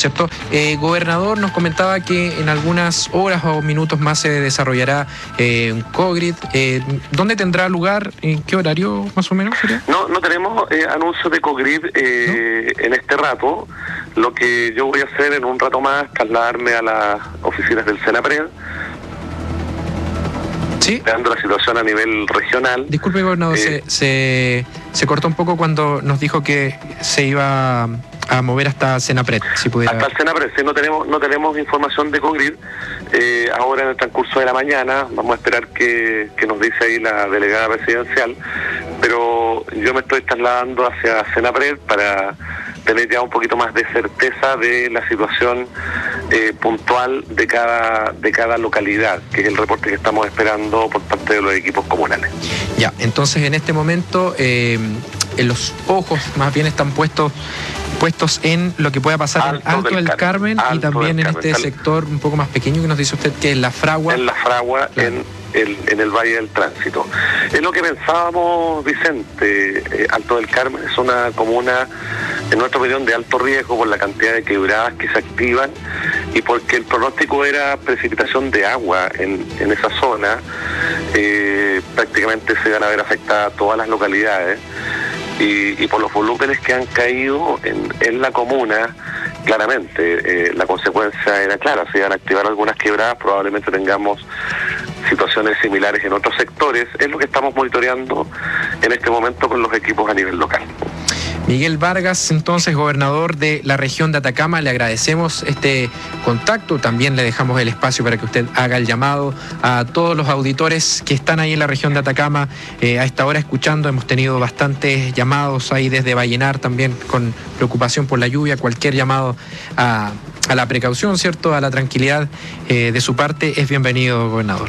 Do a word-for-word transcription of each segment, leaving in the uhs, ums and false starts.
¿cierto? Eh, gobernador, nos comentaba que en algunas horas o minutos más se desarrollará eh, un COGRID. Eh, ¿Dónde tendrá lugar? ¿En qué horario más o menos sería? No, no tenemos eh, anuncios de COGRID eh, ¿no? en este rato. Lo que yo voy a hacer en un rato más es trasladarme a las oficinas del Senapred, ¿sí? Dando la situación a nivel regional. Disculpe, gobernador, eh, se, se, se cortó un poco cuando nos dijo que se iba a mover hasta Senapred, si pudiera. Hasta el Senapred, sí, no tenemos, no tenemos información de COGRID. Eh, ahora en el transcurso de la mañana vamos a esperar que, que nos dice ahí la delegada presidencial, pero yo me estoy trasladando hacia Senapred para tener ya un poquito más de certeza de la situación eh, puntual de cada de cada localidad, que es el reporte que estamos esperando por parte de los equipos comunales. Ya, entonces en este momento eh, en los ojos más bien están puestos puestos en lo que pueda pasar Alto en Alto del, del Carmen, Carmen y también en Carmen, este sector un poco más pequeño que nos dice usted que es La Fragua. En La Fragua, claro. en El, en el Valle del Tránsito. Es lo que pensábamos, Vicente. eh, Alto del Carmen es una comuna, en nuestra opinión, de alto riesgo por la cantidad de quebradas que se activan y porque el pronóstico era precipitación de agua en, en esa zona. Eh, prácticamente se van a ver afectadas todas las localidades y, y por los volúmenes que han caído en, en la comuna. Claramente, eh, la consecuencia era clara, se iban a activar algunas quebradas, probablemente tengamos situaciones similares en otros sectores. Es lo que estamos monitoreando en este momento con los equipos a nivel local. Miguel Vargas, entonces, gobernador de la región de Atacama, le agradecemos este contacto. También le dejamos el espacio para que usted haga el llamado a todos los auditores que están ahí en la región de Atacama eh, a esta hora escuchando. Hemos tenido bastantes llamados ahí desde Vallenar también con preocupación por la lluvia. Cualquier llamado a, a la precaución, ¿cierto?, a la tranquilidad eh, de su parte es bienvenido, gobernador.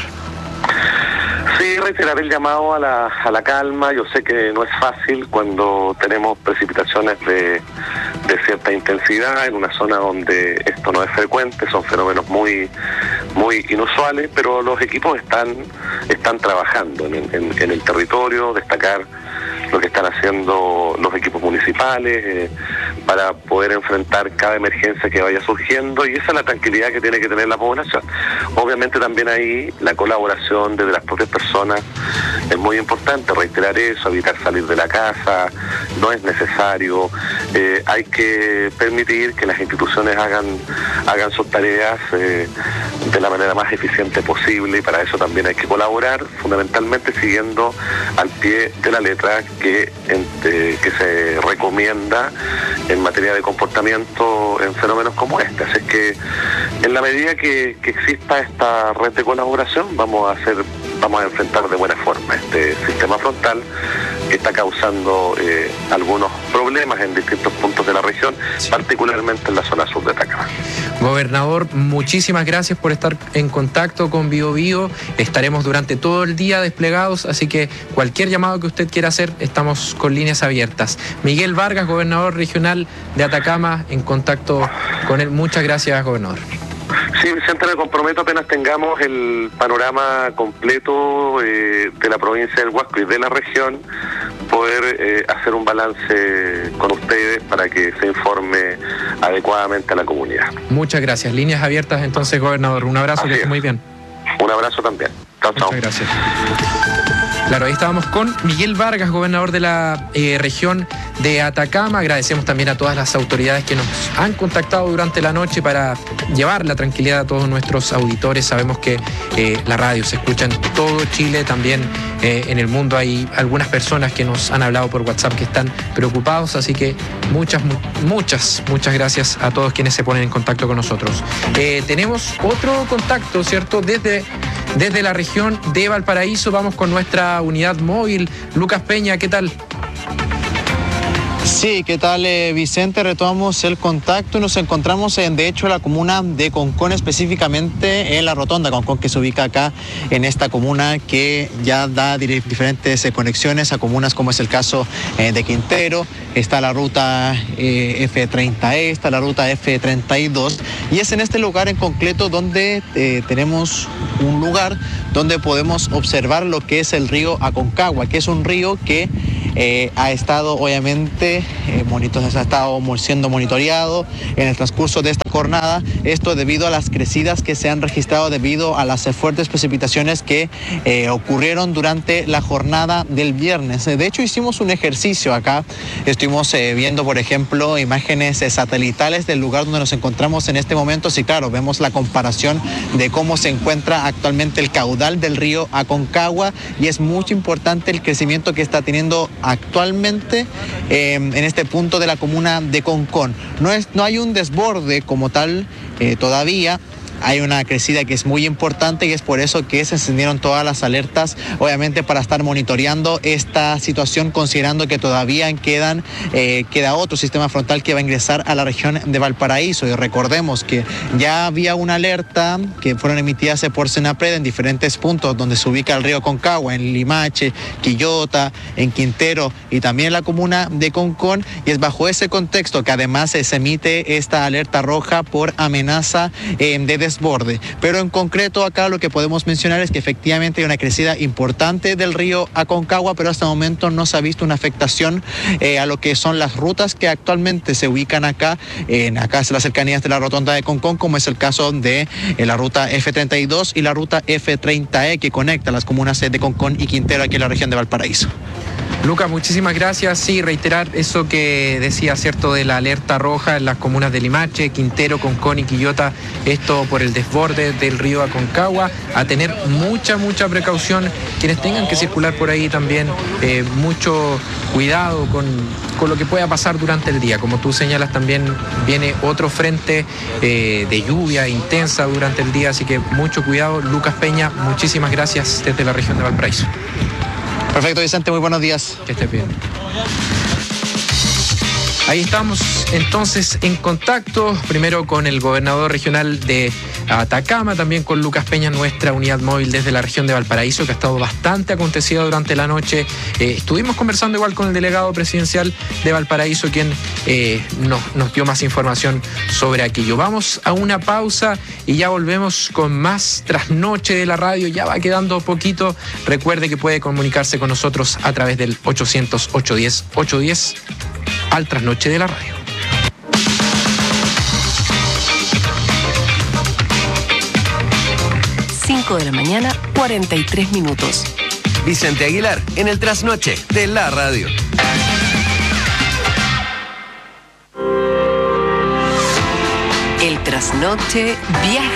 Sí, reiterar el llamado a la, a la calma. Yo sé que no es fácil cuando tenemos precipitaciones de, de cierta intensidad en una zona donde esto no es frecuente, son fenómenos muy muy inusuales, pero los equipos están están trabajando en, en, en el territorio. Destacar lo que están haciendo los equipos municipales eh, para poder enfrentar cada emergencia que vaya surgiendo, y esa es la tranquilidad que tiene que tener la población. Obviamente también ahí la colaboración desde las propias personas es muy importante, reiterar eso, evitar salir de la casa, no es necesario, eh, hay que permitir que las instituciones hagan, hagan sus tareas eh, de la manera más eficiente posible, y para eso también hay que colaborar, fundamentalmente siguiendo al pie de la letra que, eh, que se recomienda en materia de comportamiento en fenómenos como este. Así es que en la medida que, que exista esta red de colaboración vamos a hacer, vamos a enfrentar de buena forma este sistema frontal que está causando eh, algunos problemas en distintos puntos de la región, sí, particularmente en la zona sur de Atacama. Gobernador, muchísimas gracias por estar en contacto con Bio Bio. Estaremos durante todo el día desplegados, así que cualquier llamado que usted quiera hacer, estamos con líneas abiertas. Miguel Vargas, gobernador regional de Atacama, en contacto con él. Muchas gracias, gobernador. Sí, Vicente, me comprometo apenas tengamos el panorama completo eh, de la provincia del Huasco y de la región, poder eh, hacer un balance con ustedes para que se informe adecuadamente a la comunidad. Muchas gracias. Líneas abiertas entonces, gobernador. Un abrazo, que esté muy bien. Un abrazo también. Chao, chao. Muchas gracias. Claro, ahí estábamos con Miguel Vargas, gobernador de la eh, región de Atacama. Agradecemos también a todas las autoridades que nos han contactado durante la noche para llevar la tranquilidad a todos nuestros auditores. Sabemos que eh, la radio se escucha en todo Chile, también eh, en el mundo hay algunas personas que nos han hablado por WhatsApp que están preocupados, así que muchas, muchas, muchas gracias a todos quienes se ponen en contacto con nosotros. Eh, tenemos otro contacto, ¿cierto? Desde, desde la región de Valparaíso vamos con nuestra unidad móvil. Lucas Peña, ¿qué tal? Sí, ¿qué tal, eh, Vicente? Retomamos el contacto y nos encontramos en, de hecho, la comuna de Concón, específicamente en la rotonda Concón, que se ubica acá en esta comuna, que ya da diferentes eh, conexiones a comunas como es el caso eh, de Quintero. Está la ruta eh, F treinta E, está la ruta F treinta y dos, y es en este lugar en concreto donde eh, tenemos un lugar donde podemos observar lo que es el río Aconcagua, que es un río que eh, ha estado obviamente eh, monitor, ha estado siendo monitoreado en el transcurso de esta jornada, esto debido a las crecidas que se han registrado debido a las fuertes precipitaciones que eh, ocurrieron durante la jornada del viernes. De hecho, hicimos un ejercicio acá, estuvimos eh, viendo, por ejemplo, imágenes eh, satelitales del lugar donde nos encontramos en este momento. Sí, claro, vemos la comparación de cómo se encuentra actualmente el caudal del río Aconcagua, y es muy importante el crecimiento que está teniendo actualmente eh, en este punto de la comuna de Concón. No, es, no hay un desborde como tal eh, todavía. Hay una crecida que es muy importante y es por eso que se encendieron todas las alertas, obviamente para estar monitoreando esta situación, considerando que todavía quedan, eh, queda otro sistema frontal que va a ingresar a la región de Valparaíso. Y recordemos que ya había una alerta que fueron emitidas por Senapred en diferentes puntos donde se ubica el río Aconcagua, en Limache, Quillota, en Quintero y también en la comuna de Concón, y es bajo ese contexto que además se emite esta alerta roja por amenaza eh, de desborde. Pero en concreto acá lo que podemos mencionar es que efectivamente hay una crecida importante del río Aconcagua, pero hasta el momento no se ha visto una afectación eh, a lo que son las rutas que actualmente se ubican acá, en acá en las cercanías de la rotonda de Concón, como es el caso de eh, la ruta F treinta y dos y la ruta F treinta E, que conecta las comunas de Concón y Quintero aquí en la región de Valparaíso. Lucas, muchísimas gracias. Sí, reiterar eso que decía, ¿cierto?, de la alerta roja en las comunas de Limache, Quintero, Concón y Quillota, esto por el desborde del río Aconcagua. A tener mucha, mucha precaución. Quienes tengan que circular por ahí también, eh, mucho cuidado con, con lo que pueda pasar durante el día. Como tú señalas, también viene otro frente eh, de lluvia intensa durante el día, así que mucho cuidado. Lucas Peña, muchísimas gracias desde la región de Valparaíso. Perfecto, Vicente, muy buenos días. Que estés bien. Ahí estamos entonces en contacto, primero con el gobernador regional de Atacama, también con Lucas Peña, nuestra unidad móvil desde la región de Valparaíso, que ha estado bastante acontecida durante la noche. Eh, estuvimos conversando igual con el delegado presidencial de Valparaíso, quien eh, nos, nos dio más información sobre aquello. Vamos a una pausa y ya volvemos con más Trasnoche de la radio. Ya va quedando poquito. Recuerde que puede comunicarse con nosotros a través del ochocientos, ochocientos diez, ochocientos diez al Trasnoche de la radio. cinco de la mañana, cuarenta y tres minutos. Vicente Aguilar en el Trasnoche de la radio. El Trasnoche viaja.